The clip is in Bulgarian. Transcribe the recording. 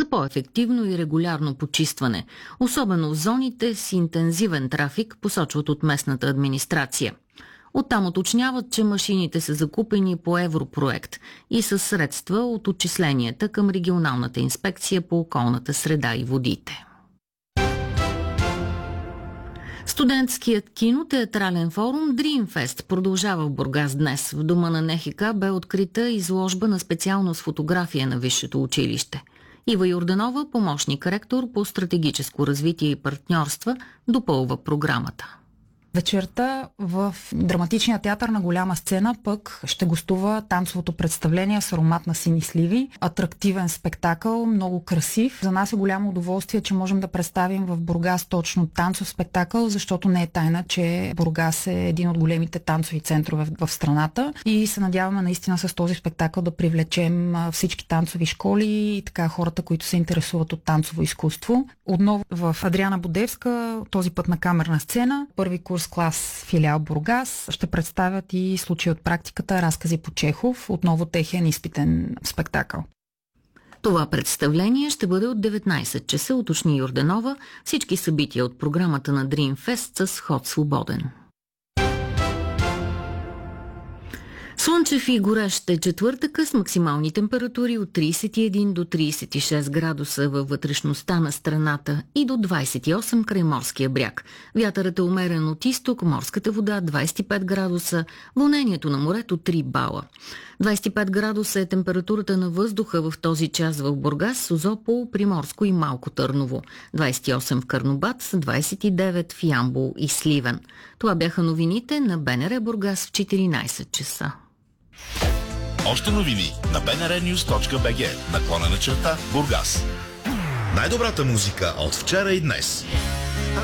по-ефективно и регулярно почистване, особено в зоните с интензивен трафик, посочват от местната администрация. Оттам уточняват, че машините са закупени по европроект и със средства от отчисленията към регионалната инспекция по околната среда и водите. Студентският кинотеатрален форум Dreamfest продължава в Бургас днес. В дома на НХК бе открита изложба на специалност фотография на висшето училище. Ива Йорданова, помощник ректор по стратегическо развитие и партньорства, допълва програмата. Вечерта в драматичния театър на голяма сцена пък ще гостува танцовото представление с аромат на сини сливи. Атрактивен спектакъл, много красив. За нас е голямо удоволствие, че можем да представим в Бургас точно танцов спектакъл, защото не е тайна, че Бургас е един от големите танцови центрове в страната и се надяваме наистина с този спектакъл да привлечем всички танцови школи и така хората, които се интересуват от танцово изкуство. Отново в Адриана Будевска, този път на камерна сцена, първи курс клас филиал Бургас, ще представят и случаи от практиката, разкази по Чехов, отново техен изпитен спектакъл. Това представление ще бъде от 19 часа, уточни Йорданова. Всички събития от програмата на Dreamfest с ход свободен. Слънчев и горещ е четвъртъка с максимални температури от 31 до 36 градуса във вътрешността на страната и до 28 край морския бряг. Вятърът е умерен от изток, морската вода 25 градуса, вълнението на морето 3 бала. 25 градуса е температурата на въздуха в този час в Бургас, Созопол, Приморско и Малко Търново. 28 в Карнобат, 29 в Ямбол и Сливен. Това бяха новините на БНР Бургас в 14 часа. Още новини на bnrnews.bg /Бургас. Най-добрата музика от вчера и днес.